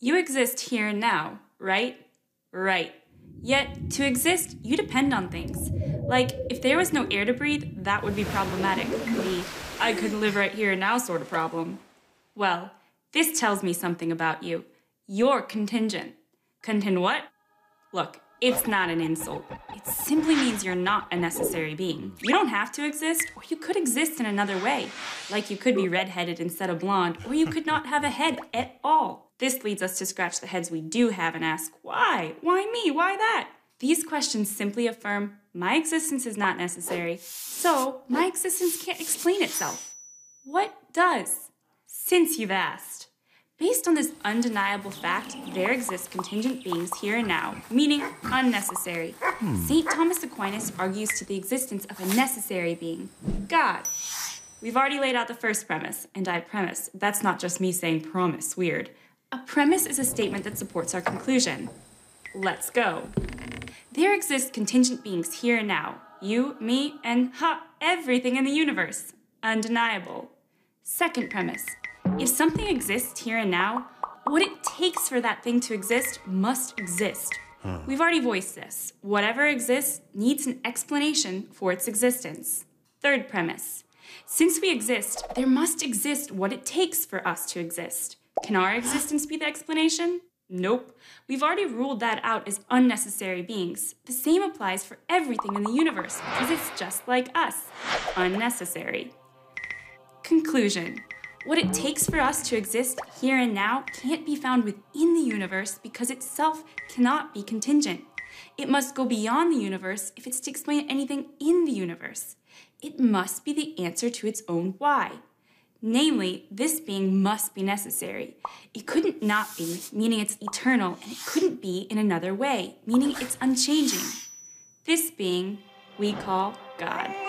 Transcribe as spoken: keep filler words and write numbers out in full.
You exist here and now, right? Right. Yet, to exist, you depend on things. Like, if there was no air to breathe, that would be problematic. The I couldn't live right here and now sort of problem. Well, this tells me something about you. You're contingent. Contin what? Look, it's not an insult. It simply means you're not a necessary being. You don't have to exist, or you could exist in another way. Like you could be redheaded instead of blonde, or you could not have a head at all. This leads us to scratch the heads we do have and ask, why? Why me? Why that? These questions simply affirm, my existence is not necessary, so my existence can't explain itself. What does? Since you've asked. Based on this undeniable fact, there exist contingent beings here and now, meaning unnecessary. Hmm. Saint Thomas Aquinas argues to the existence of a necessary being, God. We've already laid out the first premise, and I premise, that's not just me saying promise, weird. A premise is a statement that supports our conclusion. Let's go. There exist contingent beings here and now, you, me, and ha, everything in the universe. Undeniable. Second premise. If something exists here and now, what it takes for that thing to exist must exist. Huh. We've already voiced this. Whatever exists needs an explanation for its existence. Third premise. Since we exist, there must exist what it takes for us to exist. Can our existence be the explanation? Nope. We've already ruled that out as unnecessary beings. The same applies for everything in the universe because it's just like us. Unnecessary. Conclusion. What it takes for us to exist here and now can't be found within the universe because itself cannot be contingent. It must go beyond the universe if it's to explain anything in the universe. It must be the answer to its own why. Namely, this being must be necessary. It couldn't not be, meaning it's eternal, and it couldn't be in another way, meaning it's unchanging. This being we call God.